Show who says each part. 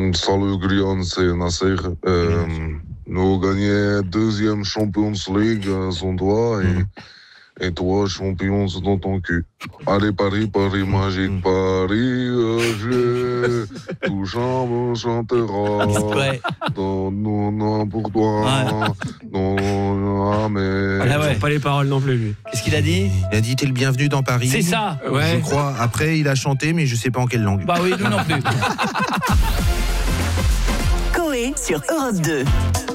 Speaker 1: Salut Grian, c'est Nasser. Nous gagné deuxième Champions League sans toi et toi champion dans ton cul. Allez Paris, Paris magique, Paris, tout chambre chantera.
Speaker 2: Ouais.
Speaker 1: Non, pour toi. Non, mais.
Speaker 3: Ah ouais. Pas les paroles non plus, lui.
Speaker 2: Qu'est-ce qu'il a dit ?
Speaker 4: Il a dit t'es le bienvenu dans Paris.
Speaker 2: C'est ça.
Speaker 3: Ouais.
Speaker 4: Je crois. Après, il a chanté, mais je sais pas en quelle langue.
Speaker 2: Bah oui, nous non plus.
Speaker 5: Coé sur Europe 2.